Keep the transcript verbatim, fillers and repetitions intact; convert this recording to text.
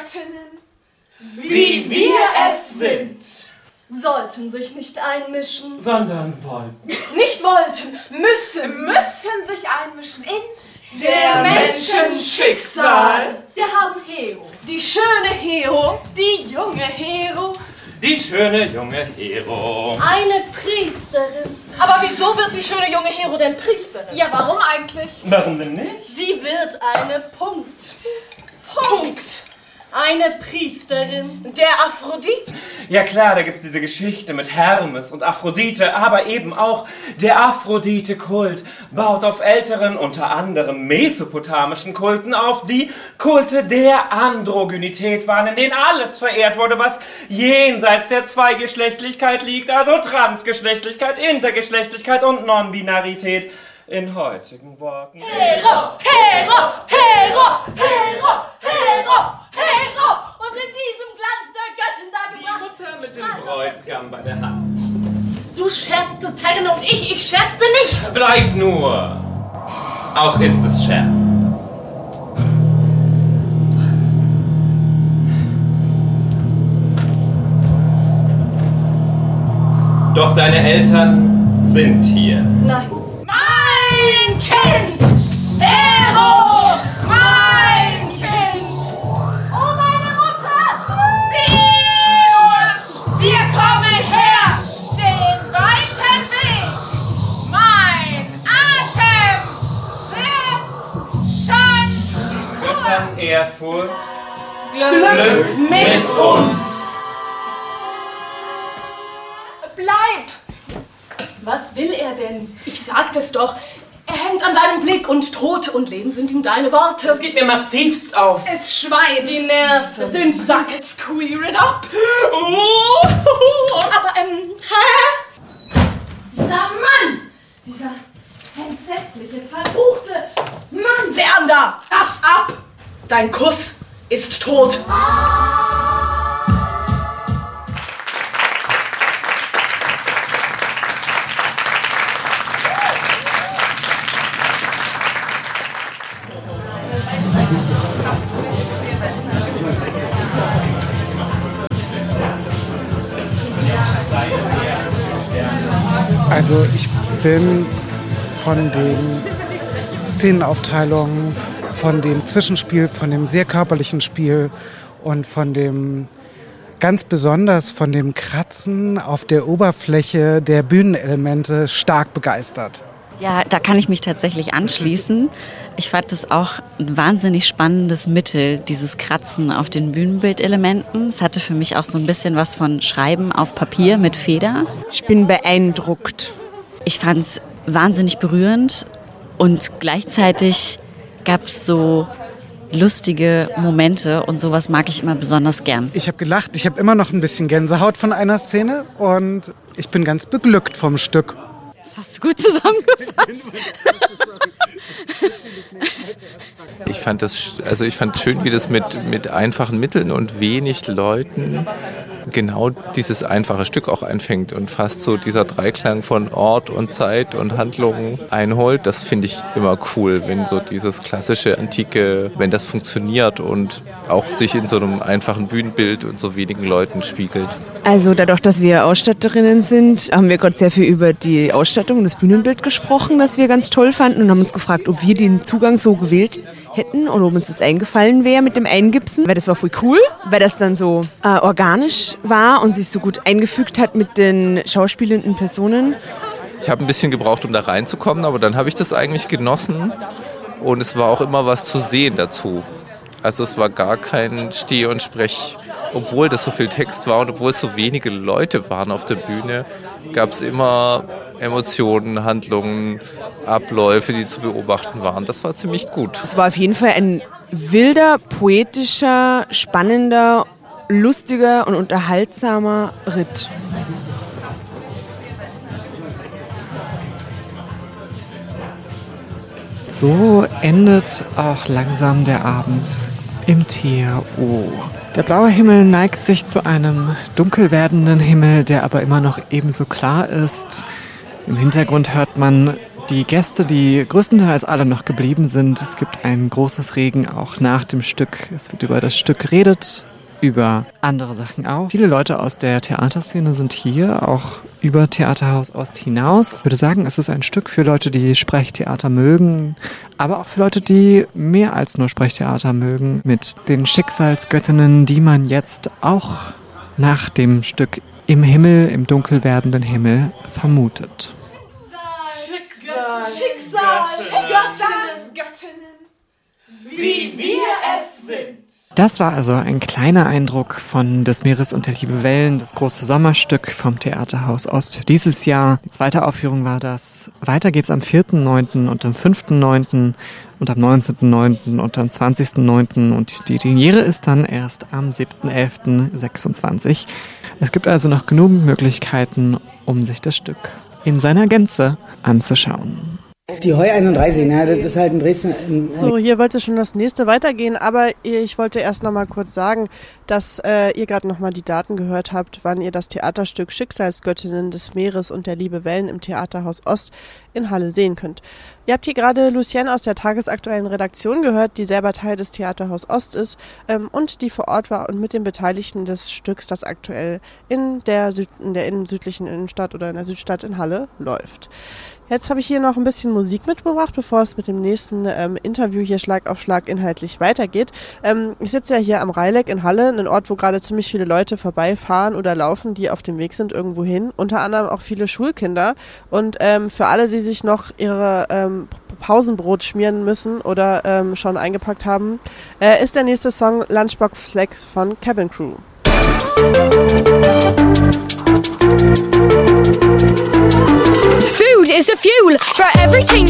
Göttinnen, wie wir es sind, sollten sich nicht einmischen, sondern wollten. Nicht wollten, müssen, müssen sich einmischen in der Menschen Schicksal. Wir haben Hero. Die schöne Hero, die junge Hero. Die schöne junge Hero. Eine Priesterin. Aber wieso wird die schöne junge Hero denn Priesterin? Ja, warum eigentlich? Warum denn nicht? Sie wird eine Punkt. Punkt. Eine Priesterin. Der Aphrodite. Ja klar, da gibt's diese Geschichte mit Hermes und Aphrodite, aber eben auch der Aphrodite-Kult baut auf älteren, unter anderem mesopotamischen Kulten auf, die Kulte der Androgynität waren, in denen alles verehrt wurde, was jenseits der Zweigeschlechtlichkeit liegt, also Transgeschlechtlichkeit, Intergeschlechtlichkeit und Non-Binarität. In heutigen Worten. Hero, Hero, Hero, Hero, Hero, Hero. Und in diesem Glanz der Göttin dargebracht. Die Mutter mit dem Bräutigam bei der Hand. Du scherztest, Herrin, und ich, ich scherzte nicht. Bleib nur. Auch ist es Scherz. Doch deine Eltern sind hier. Nein. Mein Kind! Hero! Mein Kind! Oh, meine Mutter! Wir, wir kommen her! Den weiten Weg! Mein Atem wird schon Göttern Ehrfurcht. Glück mit uns! Bleib! Was will er denn? Ich sagte es doch. Er hängt an deinem Blick und Tod und Leben sind ihm deine Worte. Das geht mir massivst auf. Es schweigen die Nerven. Den Sack squeer it up! Oh. Aber, ähm, hä? Dieser Mann! Dieser entsetzliche, verruchte Mann! Leander, das ab! Dein Kuss ist tot! Also ich bin von den Szenenaufteilungen, von dem Zwischenspiel, von dem sehr körperlichen Spiel und von dem ganz besonders von dem Kratzen auf der Oberfläche der Bühnenelemente stark begeistert. Ja, da kann ich mich tatsächlich anschließen. Ich fand das auch ein wahnsinnig spannendes Mittel, dieses Kratzen auf den Bühnenbildelementen. Es hatte für mich auch so ein bisschen was von Schreiben auf Papier mit Feder. Ich bin beeindruckt. Ich fand es wahnsinnig berührend und gleichzeitig gab es so lustige Momente und sowas mag ich immer besonders gern. Ich habe gelacht, ich habe immer noch ein bisschen Gänsehaut von einer Szene und ich bin ganz beglückt vom Stück. Das hast du gut zusammengefasst. Ich fand das, also ich fand schön, wie das mit, mit einfachen Mitteln und wenig Leuten genau dieses einfache Stück auch einfängt und fast so dieser Dreiklang von Ort und Zeit und Handlungen einholt. Das finde ich immer cool, wenn so dieses klassische, antike, wenn das funktioniert und auch sich in so einem einfachen Bühnenbild und so wenigen Leuten spiegelt. Also dadurch, dass wir Ausstatterinnen sind, haben wir gerade sehr viel über die Ausstattung und das Bühnenbild gesprochen, das wir ganz toll fanden und haben uns gefragt, ob wir den Zugang so gewählt hätten oder ob uns das eingefallen wäre mit dem Eingipsen, weil das war voll cool, weil das dann so äh, organisch war und sich so gut eingefügt hat mit den schauspielenden Personen. Ich habe ein bisschen gebraucht, um da reinzukommen, aber dann habe ich das eigentlich genossen und es war auch immer was zu sehen dazu. Also es war gar kein Steh- und Sprech, obwohl das so viel Text war und obwohl es so wenige Leute waren auf der Bühne, gab es immer Emotionen, Handlungen, Abläufe, die zu beobachten waren. Das war ziemlich gut. Es war auf jeden Fall ein wilder, poetischer, spannender, lustiger und unterhaltsamer Ritt. So endet auch langsam der Abend im T H O. Der blaue Himmel neigt sich zu einem dunkel werdenden Himmel, der aber immer noch ebenso klar ist. Im Hintergrund hört man die Gäste, die größtenteils alle noch geblieben sind. Es gibt ein großes Regen auch nach dem Stück. Es wird über das Stück geredet, über andere Sachen auch. Viele Leute aus der Theaterszene sind hier, auch über Theaterhaus Ost hinaus. Ich würde sagen, es ist ein Stück für Leute, die Sprechtheater mögen, aber auch für Leute, die mehr als nur Sprechtheater mögen, mit den Schicksalsgöttinnen, die man jetzt auch nach dem Stück im Himmel, im dunkel werdenden Himmel vermutet. Schicksal, Schicksal, Göttinnen, wie wir es sind. Das war also ein kleiner Eindruck von Des Meeres und der Liebe Wellen, das große Sommerstück vom Theaterhaus Ost für dieses Jahr. Die zweite Aufführung war das. Weiter geht's am vierten neunten und am fünften neunten und am neunzehnten neunten und am zwanzigsten neunten und die Premiere ist dann erst am siebten elften sechsundzwanzig. Es gibt also noch genug Möglichkeiten, um sich das Stück in seiner Gänze anzuschauen. Die Heu einunddreißig, ne, das ist halt in Dresden. So, hier wollte schon das nächste weitergehen, aber ich wollte erst noch mal kurz sagen, dass äh, ihr gerade noch mal die Daten gehört habt, wann ihr das Theaterstück Schicksalsgöttinnen des Meeres und der Liebe Wellen im Theaterhaus Ost in Halle sehen könnt. Ihr habt hier gerade Lucienne aus der tagesaktuellen Redaktion gehört, die selber Teil des Theaterhaus Ost ist ähm, und die vor Ort war und mit den Beteiligten des Stücks, das aktuell in der, Süd- in der innen- südlichen Innenstadt oder in der Südstadt in Halle läuft. Jetzt habe ich hier noch ein bisschen Musik mitgebracht, bevor es mit dem nächsten ähm, Interview hier Schlag auf Schlag inhaltlich weitergeht. Ähm, ich sitze ja hier am Rheileck in Halle, ein Ort, wo gerade ziemlich viele Leute vorbeifahren oder laufen, die auf dem Weg sind irgendwo hin. Unter anderem auch viele Schulkinder. Und ähm, für alle, die sich noch ihre ähm, Pausenbrot schmieren müssen oder ähm, schon eingepackt haben, äh, ist der nächste Song Lunchbox Flex von Cabin Crew.